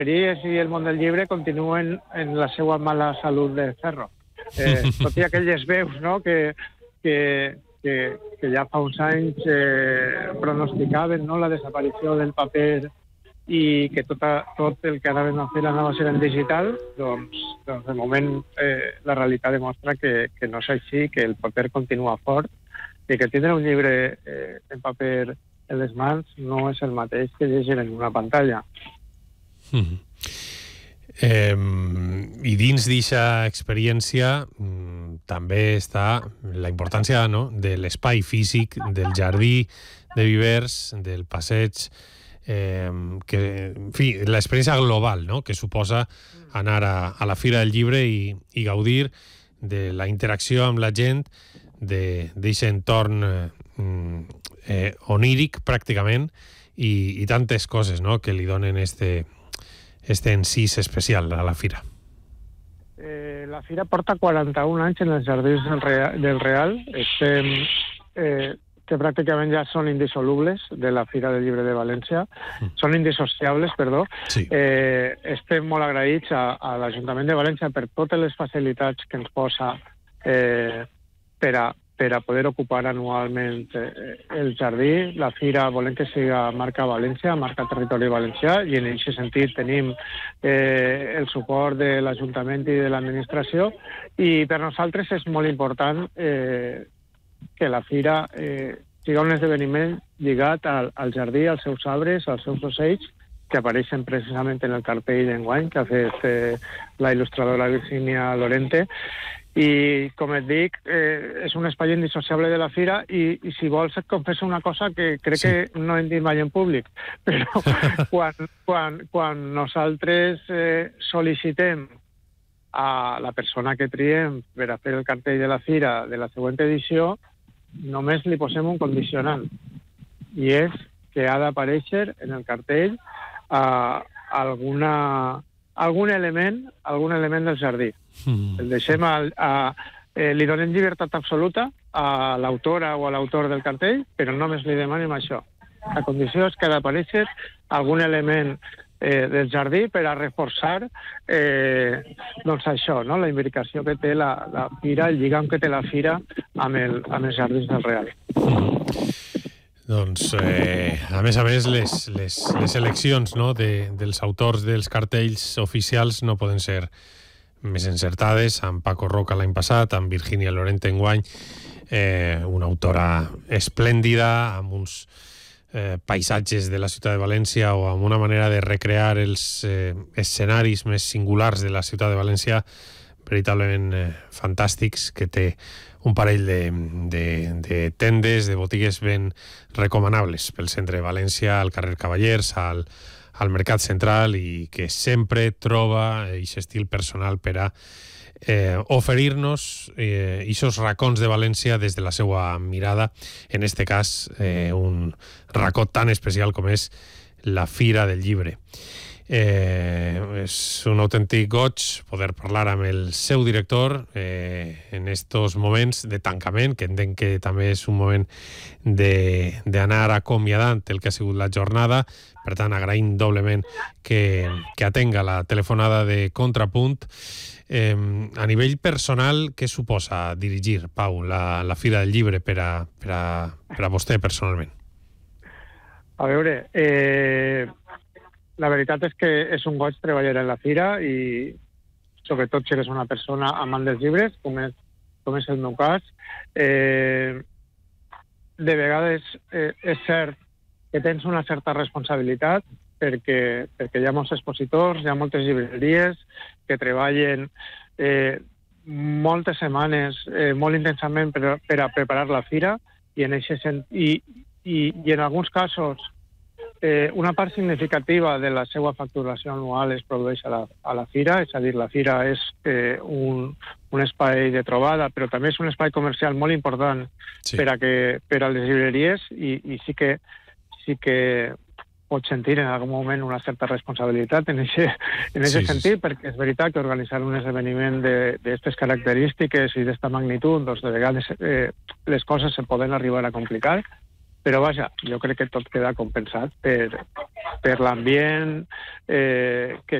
llibreries i el món del llibre continuen en la seva mala salut de ferro. Tot i aquelles veus, no?, que ja fa uns anys pronosticaven, no?, la desaparició del paper i que tot el que anaven a fer anava a ser en digital, doncs de moment la realitat demostra que no és així, que el paper continua fort i que tindre un llibre en paper en les mans no és el mateix que llegir en una pantalla. I dins d'aquesta experiència també està la importància, no?, de l'espai físic, del jardí de vivers, del passeig, que, en fi, l'experiència global, no?, que suposa anar a la Fira del Llibre i gaudir de la interacció amb la gent, d'aquest entorn oníric, pràcticament, i tantes coses, no?, que li donen este encís especial a la Fira. La Fira porta 41 anys en els jardins del Real. Que pràcticament ja són indissolubles de la Fira del Llibre de València. Són indissociables, perdó. Sí. Estem molt agraïts a l'Ajuntament de València per totes les facilitats que ens posa per a poder ocupar anualment el jardí. La Fira volem que siga marca València, marca territori valencià, i en aquest sentit tenim el suport de l'Ajuntament i de l'administració, i per nosaltres és molt important que la Fira siga un esdeveniment lligat al jardí, als seus arbres, als seus ocells, que apareixen precisament en el cartell d'enguany que ha fet la il·lustradora Virginia Lorente. I, com et dic, és un espai indissociable de la Fira, i si vols et confesso una cosa que crec que no hem dit mai en públic, però quan nosaltres sol·licitem a la persona que triem per a fer el cartell de la Fira de la següent edició, només li posem un condicionant, i és que ha d'aparèixer en el cartell algun element del jardí. El deixem li donem llibertat absoluta a l'autora o a l'autor del cartell, però només li demanem això. La condició és que ha d'aparèixer algun element del jardí per a reforçar doncs això, no?, la imbricació que té la Fira, el lligam que té la Fira amb els jardins del Real. Doncs, a més, les eleccions, no?, dels autors dels cartells oficials no poden ser més encertades. Amb Paco Roca l'any passat, amb Virginia Lorente enguany, una autora esplèndida, amb uns paisatges de la ciutat de València, o amb una manera de recrear els escenaris més singulars de la ciutat de València, veritablement fantàstics, que té un parell de tendes, de botigues ben recomanables pel centre de València, al carrer Cavallers, al Mercat Central, i que sempre troba aquest estil personal per a oferir-nos aquests racons de València des de la seva mirada, en este cas un racó tan especial com és la Fira del Llibre. És un autèntic goig poder parlar amb el seu director en estos moments de tancament, que entenc que també és un moment d'anar acomiadant el que ha sigut la jornada. Per tant, agraïm doblement que atenga la telefonada de Contrapunt. A nivell personal, què suposa dirigir, Pau, la Fira del Llibre per a vostè personalment? A veure, la veritat és que és un goig treballar en la Fira, i sobretot si eres una persona amant dels llibres, com és el meu cas. De vegades és cert que tens una certa responsabilitat, perquè hi ha molts expositors, hi ha moltes llibreries que treballen moltes setmanes molt intensament per a preparar la Fira, i en alguns casos una part significativa de la seva facturació anual es produeix a la Fira. És a dir, la Fira és un espai de trobada, però també és un espai comercial molt important per a les llibreries, i sí que pots sentir en algun moment una certa responsabilitat en aquest sentit, perquè és veritat que organitzar un esdeveniment d'aquestes característiques i d'esta magnitud, doncs de vegades les coses se poden arribar a complicar, Però vaja, jo crec que tot queda compensat per l'ambient que